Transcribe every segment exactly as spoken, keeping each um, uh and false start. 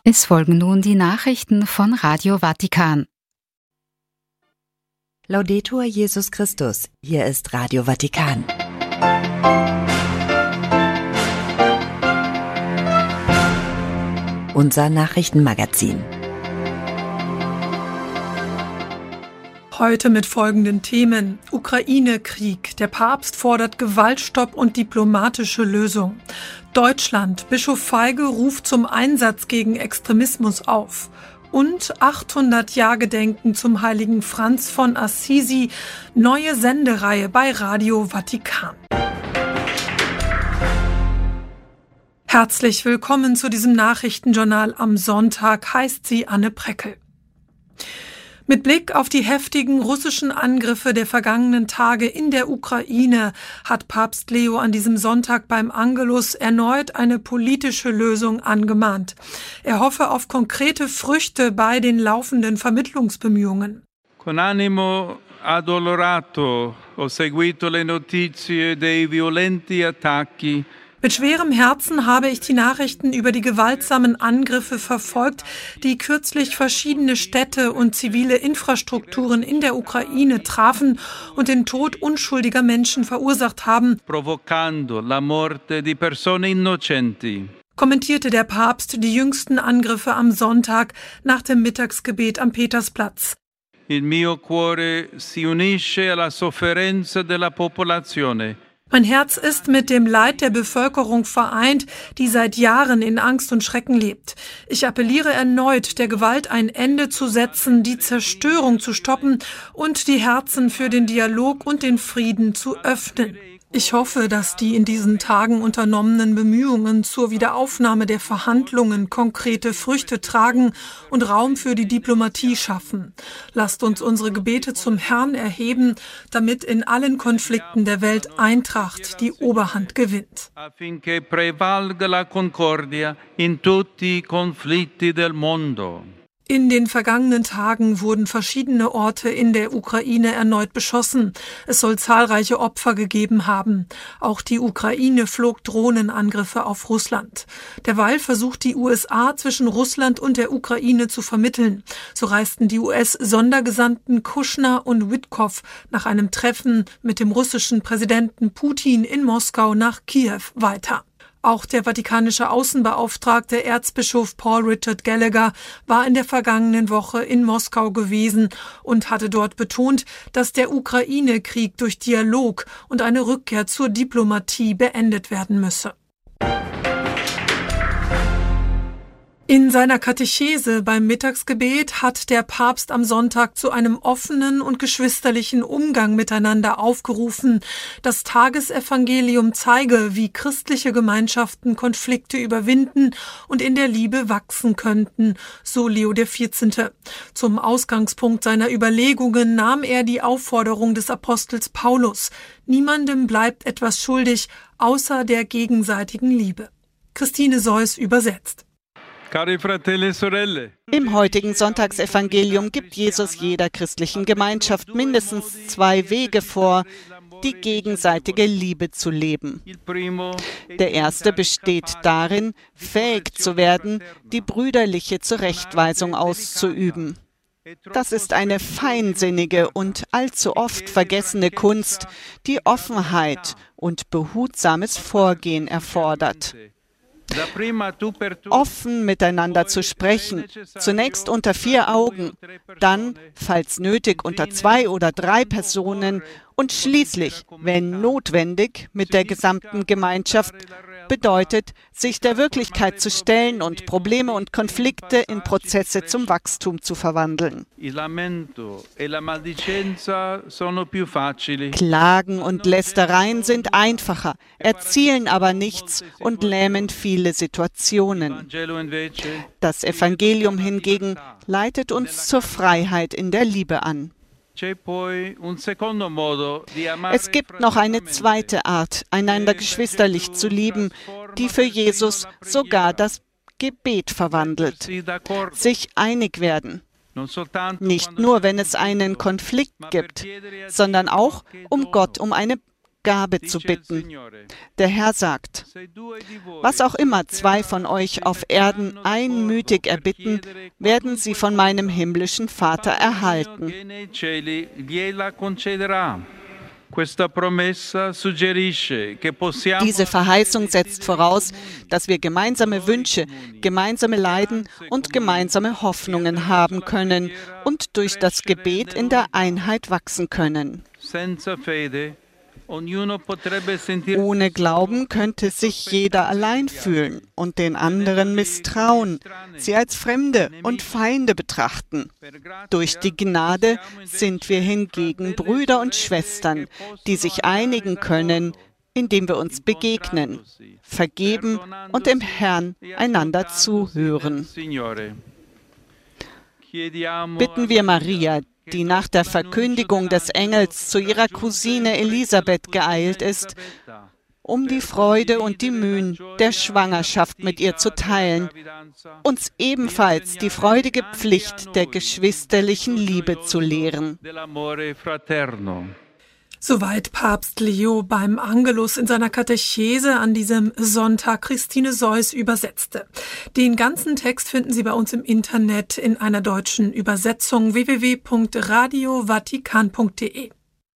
Es folgen nun die Nachrichten von Radio Vatikan. Laudetur Jesus Christus, hier ist Radio Vatikan. Unser Nachrichtenmagazin. Heute mit folgenden Themen: Ukraine-Krieg, der Papst fordert Gewaltstopp und diplomatische Lösung. Deutschland, Bischof Feige ruft zum Einsatz gegen Extremismus auf. Und achthundert-Jahr-Gedenken zum heiligen Franz von Assisi, neue Sendereihe bei Radio Vatikan. Herzlich willkommen zu diesem Nachrichtenjournal am Sonntag, heißt sie Anne Preckel. Mit Blick auf die heftigen russischen Angriffe der vergangenen Tage in der Ukraine hat Papst Leo an diesem Sonntag beim Angelus erneut eine politische Lösung angemahnt. Er hoffe auf konkrete Früchte bei den laufenden Vermittlungsbemühungen. Con animo addolorato ho seguito le notizie dei violenti attacchi. Mit schwerem Herzen habe ich die Nachrichten über die gewaltsamen Angriffe verfolgt, die kürzlich verschiedene Städte und zivile Infrastrukturen in der Ukraine trafen und den Tod unschuldiger Menschen verursacht haben, Provocando la morte di persone innocenti. Kommentierte der Papst die jüngsten Angriffe am Sonntag nach dem Mittagsgebet am Petersplatz. Il mio cuore si unisce alla sofferenza della popolazione. Mein Herz ist mit dem Leid der Bevölkerung vereint, die seit Jahren in Angst und Schrecken lebt. Ich appelliere erneut, der Gewalt ein Ende zu setzen, die Zerstörung zu stoppen und die Herzen für den Dialog und den Frieden zu öffnen. Ich hoffe, dass die in diesen Tagen unternommenen Bemühungen zur Wiederaufnahme der Verhandlungen konkrete Früchte tragen und Raum für die Diplomatie schaffen. Lasst uns unsere Gebete zum Herrn erheben, damit in allen Konflikten der Welt Eintracht die Oberhand gewinnt. Affinché prevalga la concordia in tutti i conflitti del mondo. In den vergangenen Tagen wurden verschiedene Orte in der Ukraine erneut beschossen. Es soll zahlreiche Opfer gegeben haben. Auch die Ukraine flog Drohnenangriffe auf Russland. Derweil versucht die U S A zwischen Russland und der Ukraine zu vermitteln. So reisten die U S-Sondergesandten Kushner und Witkow nach einem Treffen mit dem russischen Präsidenten Putin in Moskau nach Kiew weiter. Auch der vatikanische Außenbeauftragte Erzbischof Paul Richard Gallagher war in der vergangenen Woche in Moskau gewesen und hatte dort betont, dass der Ukraine-Krieg durch Dialog und eine Rückkehr zur Diplomatie beendet werden müsse. In seiner Katechese beim Mittagsgebet hat der Papst am Sonntag zu einem offenen und geschwisterlichen Umgang miteinander aufgerufen. Das Tagesevangelium zeige, wie christliche Gemeinschaften Konflikte überwinden und in der Liebe wachsen könnten, so Leo der vierzehnte. Zum Ausgangspunkt seiner Überlegungen nahm er die Aufforderung des Apostels Paulus: Niemandem bleibt etwas schuldig, außer der gegenseitigen Liebe. Christine Seuss übersetzt. Im heutigen Sonntagsevangelium gibt Jesus jeder christlichen Gemeinschaft mindestens zwei Wege vor, die gegenseitige Liebe zu leben. Der erste besteht darin, fähig zu werden, die brüderliche Zurechtweisung auszuüben. Das ist eine feinsinnige und allzu oft vergessene Kunst, die Offenheit und behutsames Vorgehen erfordert. Offen miteinander zu sprechen, zunächst unter vier Augen, dann, falls nötig, unter zwei oder drei Personen und schließlich, wenn notwendig, mit der gesamten Gemeinschaft, bedeutet, sich der Wirklichkeit zu stellen und Probleme und Konflikte in Prozesse zum Wachstum zu verwandeln. Klagen und Lästereien sind einfacher, erzielen aber nichts und lähmen viele Situationen. Das Evangelium hingegen leitet uns zur Freiheit in der Liebe an. Es gibt noch eine zweite Art, einander geschwisterlich zu lieben, die für Jesus sogar das Gebet verwandelt. Sich einig werden. Nicht nur, wenn es einen Konflikt gibt, sondern auch, um Gott um eine Gabe zu bitten. Der Herr sagt, was auch immer zwei von euch auf Erden einmütig erbitten, werden sie von meinem himmlischen Vater erhalten. Diese Verheißung setzt voraus, dass wir gemeinsame Wünsche, gemeinsame Leiden und gemeinsame Hoffnungen haben können und durch das Gebet in der Einheit wachsen können. Ohne Glauben könnte sich jeder allein fühlen und den anderen misstrauen, sie als Fremde und Feinde betrachten. Durch die Gnade sind wir hingegen Brüder und Schwestern, die sich einigen können, indem wir uns begegnen, vergeben und im Herrn einander zuhören. Bitten wir Maria, die nach der Verkündigung des Engels zu ihrer Cousine Elisabeth geeilt ist, um die Freude und die Mühen der Schwangerschaft mit ihr zu teilen, uns ebenfalls die freudige Pflicht der geschwisterlichen Liebe zu lehren. Soweit Papst Leo beim Angelus in seiner Katechese an diesem Sonntag. Christine Seuss übersetzte. Den ganzen Text finden Sie bei uns im Internet in einer deutschen Übersetzung w w w punkt radio vatikan punkt de.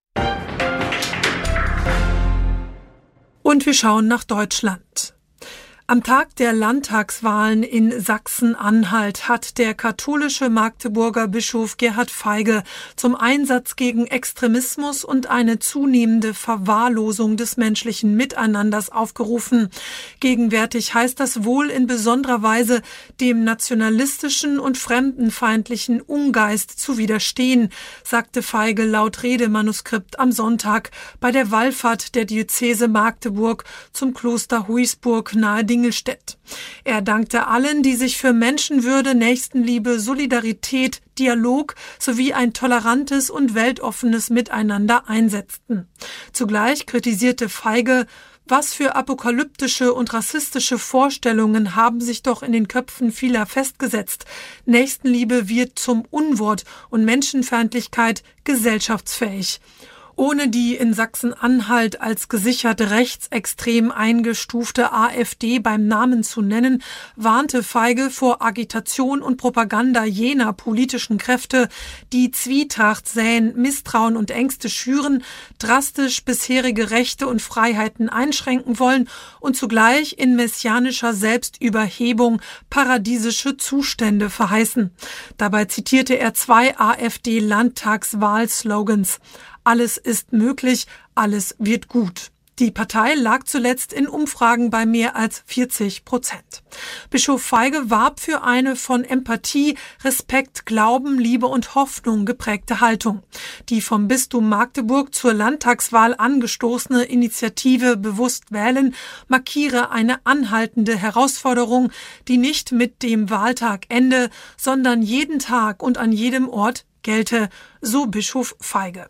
Und wir schauen nach Deutschland. Am Tag der Landtagswahlen in Sachsen-Anhalt hat der katholische Magdeburger Bischof Gerhard Feige zum Einsatz gegen Extremismus und eine zunehmende Verwahrlosung des menschlichen Miteinanders aufgerufen. Gegenwärtig heißt das wohl in besonderer Weise, dem nationalistischen und fremdenfeindlichen Ungeist zu widerstehen, sagte Feige laut Redemanuskript am Sonntag bei der Wallfahrt der Diözese Magdeburg zum Kloster Huisburg nahe Dingelstedt. Er dankte allen, die sich für Menschenwürde, Nächstenliebe, Solidarität, Dialog sowie ein tolerantes und weltoffenes Miteinander einsetzten. Zugleich kritisierte Feige, was für apokalyptische und rassistische Vorstellungen haben sich doch in den Köpfen vieler festgesetzt. Nächstenliebe wird zum Unwort und Menschenfeindlichkeit gesellschaftsfähig. Ohne die in Sachsen-Anhalt als gesichert rechtsextrem eingestufte AfD beim Namen zu nennen, warnte Feige vor Agitation und Propaganda jener politischen Kräfte, die Zwietracht säen, Misstrauen und Ängste schüren, drastisch bisherige Rechte und Freiheiten einschränken wollen und zugleich in messianischer Selbstüberhebung paradiesische Zustände verheißen. Dabei zitierte er zwei AfD-Landtagswahlslogans. Alles ist möglich, alles wird gut. Die Partei lag zuletzt in Umfragen bei mehr als vierzig Prozent. Bischof Feige warb für eine von Empathie, Respekt, Glauben, Liebe und Hoffnung geprägte Haltung. Die vom Bistum Magdeburg zur Landtagswahl angestoßene Initiative Bewusst wählen markiere eine anhaltende Herausforderung, die nicht mit dem Wahltag ende, sondern jeden Tag und an jedem Ort gelte, so Bischof Feige.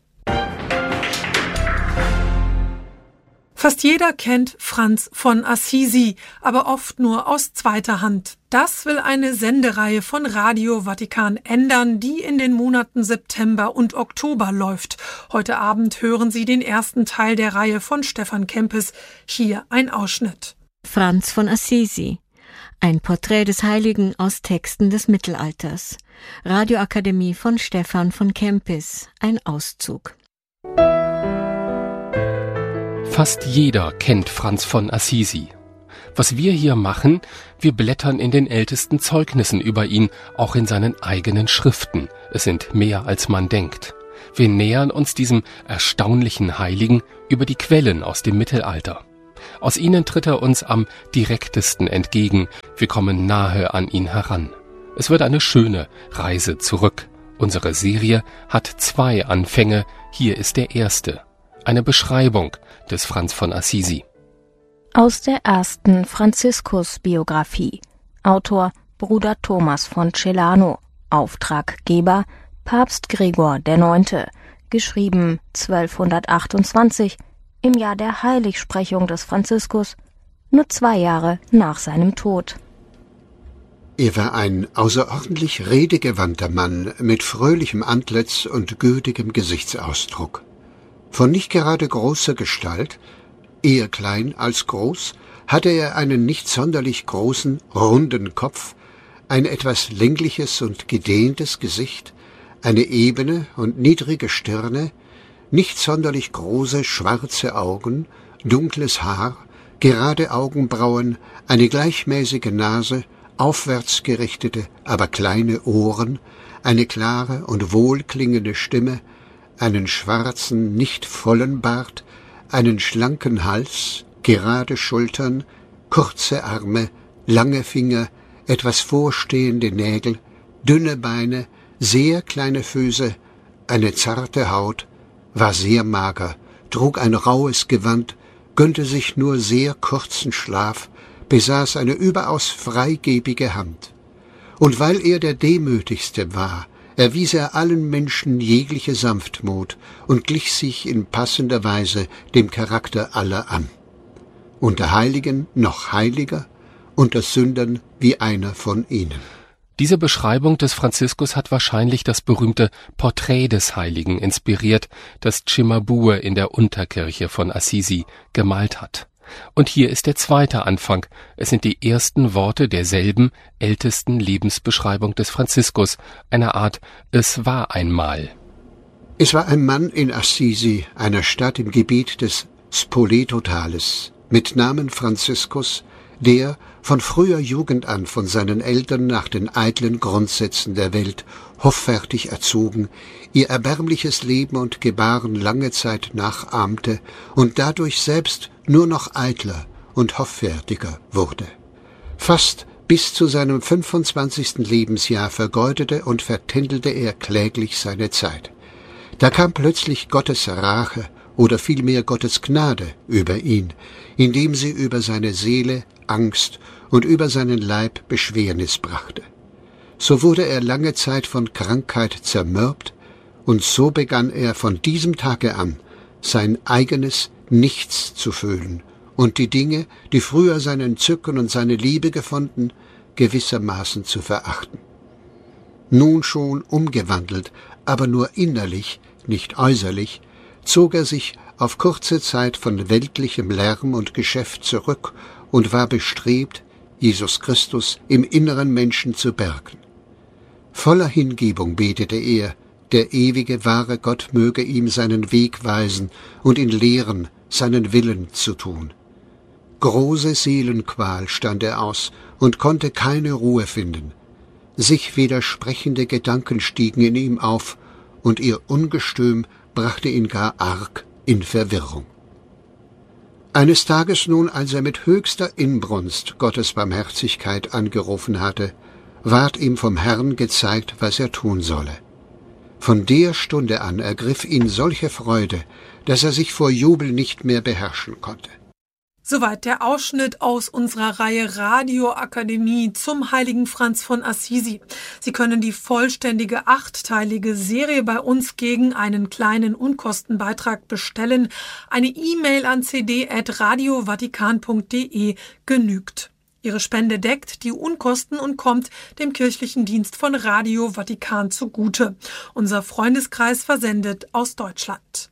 Fast jeder kennt Franz von Assisi, aber oft nur aus zweiter Hand. Das will eine Sendereihe von Radio Vatikan ändern, die in den Monaten September und Oktober läuft. Heute Abend hören Sie den ersten Teil der Reihe von Stefan Kempis. Hier ein Ausschnitt. Franz von Assisi. Ein Porträt des Heiligen aus Texten des Mittelalters. Radioakademie von Stefan von Kempis. Ein Auszug. Fast jeder kennt Franz von Assisi. Was wir hier machen, wir blättern in den ältesten Zeugnissen über ihn, auch in seinen eigenen Schriften. Es sind mehr, als man denkt. Wir nähern uns diesem erstaunlichen Heiligen über die Quellen aus dem Mittelalter. Aus ihnen tritt er uns am direktesten entgegen. Wir kommen nahe an ihn heran. Es wird eine schöne Reise zurück. Unsere Serie hat zwei Anfänge. Hier ist der erste. Eine Beschreibung des Franz von Assisi. Aus der ersten Franziskus-Biografie. Autor Bruder Thomas von Celano. Auftraggeber Papst Gregor der Neunte. Geschrieben zwölfhundertachtundzwanzig, im Jahr der Heiligsprechung des Franziskus, nur zwei Jahre nach seinem Tod. Er war ein außerordentlich redegewandter Mann mit fröhlichem Antlitz und gütigem Gesichtsausdruck. Von nicht gerade großer Gestalt, eher klein als groß, hatte er einen nicht sonderlich großen, runden Kopf, ein etwas längliches und gedehntes Gesicht, eine ebene und niedrige Stirne, nicht sonderlich große schwarze Augen, dunkles Haar, gerade Augenbrauen, eine gleichmäßige Nase, aufwärts gerichtete, aber kleine Ohren, eine klare und wohlklingende Stimme, einen schwarzen, nicht vollen Bart, einen schlanken Hals, gerade Schultern, kurze Arme, lange Finger, etwas vorstehende Nägel, dünne Beine, sehr kleine Füße, eine zarte Haut, war sehr mager, trug ein rauhes Gewand, gönnte sich nur sehr kurzen Schlaf, besaß eine überaus freigebige Hand. Und weil er der Demütigste war, erwies er allen Menschen jegliche Sanftmut und glich sich in passender Weise dem Charakter aller an. Unter Heiligen noch heiliger, unter Sündern wie einer von ihnen. Diese Beschreibung des Franziskus hat wahrscheinlich das berühmte Porträt des Heiligen inspiriert, das Cimabue in der Unterkirche von Assisi gemalt hat. Und hier ist der zweite Anfang. Es sind die ersten Worte derselben ältesten Lebensbeschreibung des Franziskus, einer Art »Es war einmal«. Es war ein Mann in Assisi, einer Stadt im Gebiet des Spoleto-Tales, mit Namen Franziskus, der von früher Jugend an von seinen Eltern nach den eitlen Grundsätzen der Welt hoffärtig erzogen, ihr erbärmliches Leben und Gebaren lange Zeit nachahmte und dadurch selbst nur noch eitler und hoffärtiger wurde. Fast bis zu seinem fünfundzwanzigsten Lebensjahr vergeudete und vertändelte er kläglich seine Zeit. Da kam plötzlich Gottes Rache oder vielmehr Gottes Gnade über ihn, indem sie über seine Seele Angst und über seinen Leib Beschwernis brachte. So wurde er lange Zeit von Krankheit zermürbt, und so begann er von diesem Tage an, sein eigenes Nichts zu fühlen und die Dinge, die früher sein Entzücken und seine Liebe gefunden, gewissermaßen zu verachten. Nun schon umgewandelt, aber nur innerlich, nicht äußerlich, zog er sich auf kurze Zeit von weltlichem Lärm und Geschäft zurück und war bestrebt, Jesus Christus im inneren Menschen zu bergen. Voller Hingebung betete er, der ewige, wahre Gott möge ihm seinen Weg weisen und ihn lehren, seinen Willen zu tun. Große Seelenqual stand er aus und konnte keine Ruhe finden. Sich widersprechende Gedanken stiegen in ihm auf, und ihr Ungestüm brachte ihn gar arg in Verwirrung. Eines Tages nun, als er mit höchster Inbrunst Gottes Barmherzigkeit angerufen hatte, ward ihm vom Herrn gezeigt, was er tun solle. Von der Stunde an ergriff ihn solche Freude, dass er sich vor Jubel nicht mehr beherrschen konnte. Soweit der Ausschnitt aus unserer Reihe Radioakademie zum heiligen Franz von Assisi. Sie können die vollständige achtteilige Serie bei uns gegen einen kleinen Unkostenbeitrag bestellen. Eine E-Mail an c d at radio vatikan punkt d e genügt. Ihre Spende deckt die Unkosten und kommt dem kirchlichen Dienst von Radio Vatikan zugute. Unser Freundeskreis versendet aus Deutschland.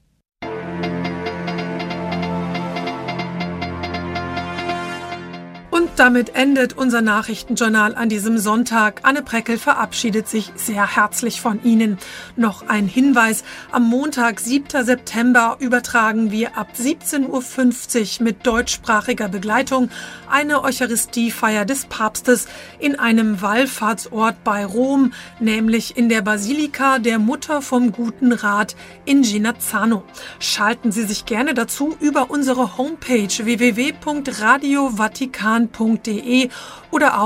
Und damit endet unser Nachrichtenjournal an diesem Sonntag. Anne Preckel verabschiedet sich sehr herzlich von Ihnen. Noch ein Hinweis: Am Montag, siebten September, übertragen wir ab siebzehn Uhr fünfzig mit deutschsprachiger Begleitung eine Eucharistiefeier des Papstes in einem Wallfahrtsort bei Rom, nämlich in der Basilika der Mutter vom Guten Rat in Genazzano. Schalten Sie sich gerne dazu über unsere Homepage w w w punkt radio vatikan punkt d e oder auch